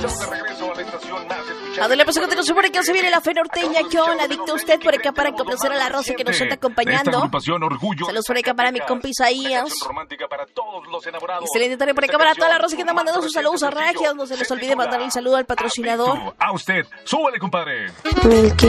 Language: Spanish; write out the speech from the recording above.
Adela, pues que te nos supone que se viene la fe norteña. ¿Qué onda? Adicto a usted por acá para complacer a la Rosa que nos está acompañando. Saludos por acá para mi compa Isaías. Excelente tarde por acá para toda la Rosa que está mandando sus saludos a Ragia. No se les olvide mandar el saludo al patrocinador. A usted, súbale, compadre.